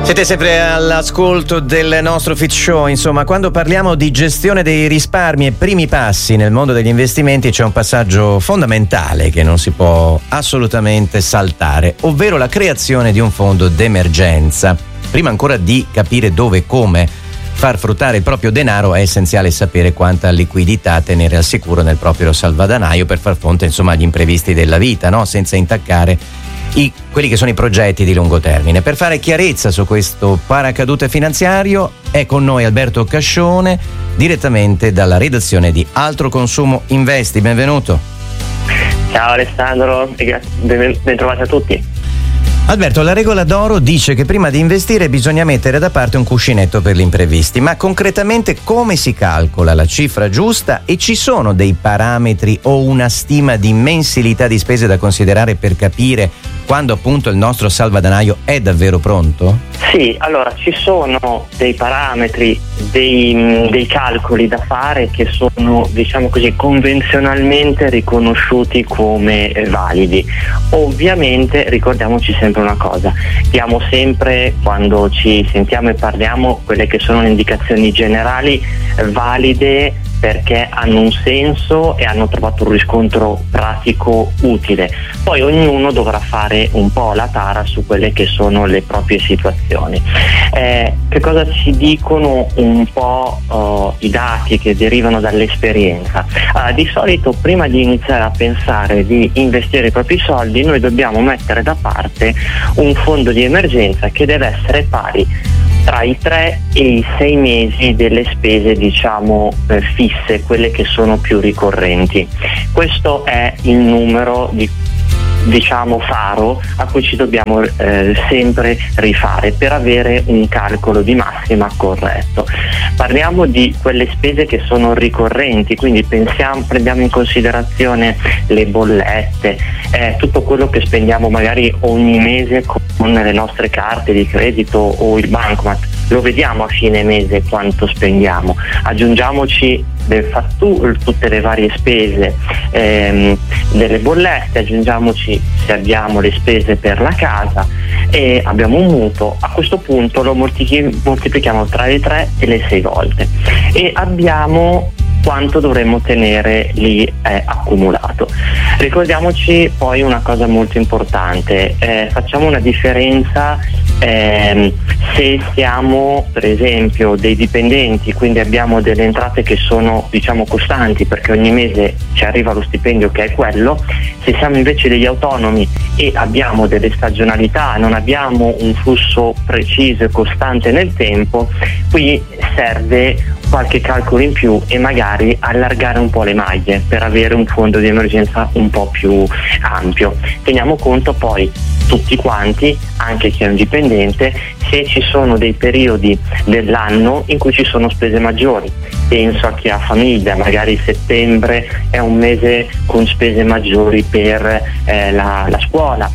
Siete sempre all'ascolto del nostro Fit Show. Insomma, quando parliamo di gestione dei risparmi e primi passi nel mondo degli investimenti, c'è un passaggio fondamentale che non si può assolutamente saltare, ovvero la creazione di un fondo d'emergenza. Prima ancora di capire dove e come far fruttare il proprio denaro, è essenziale sapere quanta liquidità tenere al sicuro nel proprio salvadanaio per far fronte, insomma, agli imprevisti della vita, no? Senza intaccare quelli che sono i progetti di lungo termine. Per fare chiarezza su questo paracadute finanziario è con noi Alberto Cascione, direttamente dalla redazione di Altro Consumo Investi. Benvenuto. Ciao Alessandro, ben trovati a tutti. Alberto, la regola d'oro dice che prima di investire bisogna mettere da parte un cuscinetto per gli imprevisti, ma concretamente come si calcola la cifra giusta e ci sono dei parametri o una stima di mensilità di spese da considerare per capire quando appunto il nostro salvadanaio è davvero pronto? Sì, allora ci sono dei parametri, dei calcoli da fare che sono, diciamo così, convenzionalmente riconosciuti come validi. Ovviamente ricordiamoci sempre una cosa: diamo sempre, quando ci sentiamo e parliamo, quelle che sono le indicazioni generali valide perché hanno un senso e hanno trovato un riscontro pratico utile. Poi ognuno dovrà fare un po' la tara su quelle che sono le proprie situazioni. Che cosa ci dicono un po' i dati che derivano dall'esperienza? Di solito, prima di iniziare a pensare di investire i propri soldi, noi dobbiamo mettere da parte un fondo di emergenza che deve essere pari tra i 3 e i 6 mesi delle spese, diciamo, fisse, quelle che sono più ricorrenti. Questo è il numero di, diciamo, faro a cui ci dobbiamo sempre rifare per avere un calcolo di massima corretto. Parliamo di quelle spese che sono ricorrenti, quindi prendiamo in considerazione le bollette, tutto quello che spendiamo magari ogni mese con le nostre carte di credito o il bancomat. Lo vediamo a fine mese quanto spendiamo. Aggiungiamoci le fatture, tutte le varie spese delle bollette, aggiungiamoci se abbiamo le spese per la casa e abbiamo un mutuo. A questo punto lo moltiplichiamo tra le 3 e le 6 volte e abbiamo quanto dovremmo tenere lì accumulato. Ricordiamoci poi una cosa molto importante: facciamo una differenza se siamo, per esempio, dei dipendenti, quindi abbiamo delle entrate che sono, diciamo, costanti perché ogni mese ci arriva lo stipendio che è quello. Se siamo invece degli autonomi e abbiamo delle stagionalità, non abbiamo un flusso preciso e costante nel tempo, qui serve qualche calcolo in più e magari allargare un po' le maglie per avere un fondo di emergenza un po' più ampio. Teniamo conto poi tutti quanti, anche chi è un dipendente, se ci sono dei periodi dell'anno in cui ci sono spese maggiori. Penso a chi ha famiglia, magari settembre è un mese con spese maggiori per la scuola.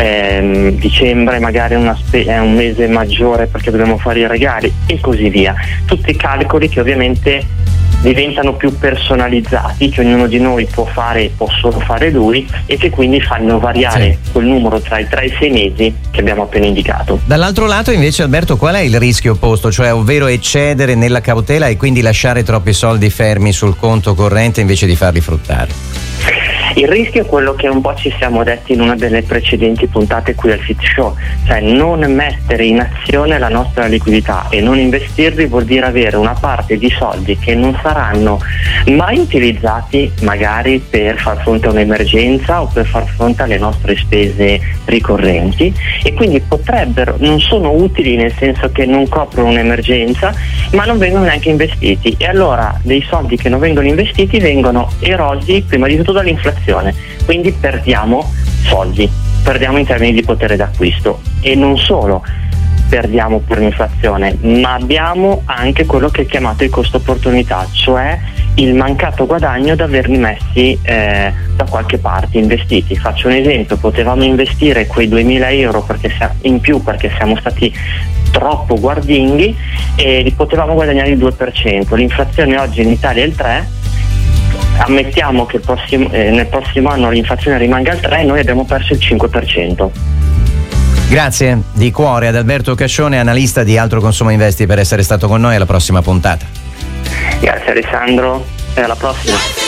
Dicembre magari è un mese maggiore perché dobbiamo fare i regali e così via. Tutti calcoli che ovviamente diventano più personalizzati, che ognuno di noi può solo fare lui, e che quindi fanno variare quel numero tra i 3 e i 6 mesi che abbiamo appena indicato. Dall'altro lato invece, Alberto, qual è il rischio opposto, cioè ovvero eccedere nella cautela e quindi lasciare troppi soldi fermi sul conto corrente invece di farli fruttare? Il rischio è quello che un po' ci siamo detti in una delle precedenti puntate qui al Fit Show, cioè non mettere in azione la nostra liquidità, e non investirli vuol dire avere una parte di soldi che non saranno mai utilizzati magari per far fronte a un'emergenza o per far fronte alle nostre spese ricorrenti, e quindi non sono utili nel senso che non coprono un'emergenza ma non vengono neanche investiti, e allora dei soldi che non vengono investiti vengono erosi prima di tutto dall'inflazione. Quindi perdiamo soldi, perdiamo in termini di potere d'acquisto, e non solo perdiamo per l'inflazione, ma abbiamo anche quello che è chiamato il costo opportunità, cioè il mancato guadagno di averli messi da qualche parte, investiti. Faccio un esempio: potevamo investire quei 2.000 euro in più perché siamo stati troppo guardinghi e li potevamo guadagnare il 2%. L'inflazione oggi in Italia è il 3%. Ammettiamo che nel prossimo anno l'inflazione rimanga al 3%, noi abbiamo perso il 5%. Grazie di cuore ad Alberto Cascione, analista di Altro Consumo Investi, per essere stato con noi. Alla prossima puntata. Grazie Alessandro e alla prossima.